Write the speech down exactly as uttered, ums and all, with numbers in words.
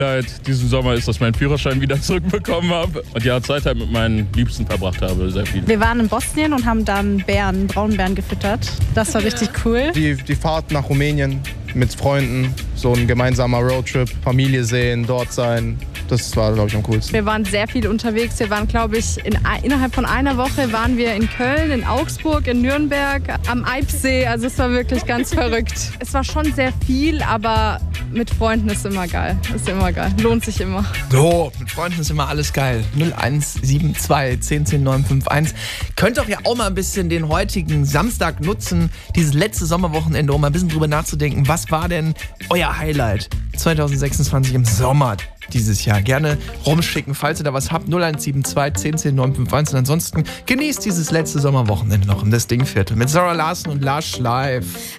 diesen Sommer ist, dass ich meinen Führerschein wieder zurückbekommen habe und ja, Zeit halt mit meinen Liebsten verbracht habe, sehr viel. Wir waren in Bosnien und haben dann Bären, Braunbären gefüttert. Das war richtig cool. Die, die Fahrt nach Rumänien mit Freunden, so ein gemeinsamer Roadtrip, Familie sehen, dort sein. Das war, glaube ich, am coolsten. Wir waren sehr viel unterwegs. Wir waren, glaube ich, in, innerhalb von einer Woche waren wir in Köln, in Augsburg, in Nürnberg, am Eibsee. Also es war wirklich ganz verrückt. Es war schon sehr viel, aber mit Freunden ist immer geil. Ist immer geil. Lohnt sich immer. So, mit Freunden ist immer alles geil. null eins sieben zwei zehn zehn neun fünf eins. Könnt doch ja auch mal ein bisschen den heutigen Samstag nutzen, dieses letzte Sommerwochenende, um mal ein bisschen drüber nachzudenken. Was war denn euer Highlight zwanzig sechsundzwanzig im Sommer dieses Jahr? Gerne rumschicken, falls ihr da was habt. null eins sieben zwei zehn zehn neun fünf eins. Und ansonsten genießt dieses letzte Sommerwochenende noch im Das Ding Viertel mit Sarah Larsen und Lush live.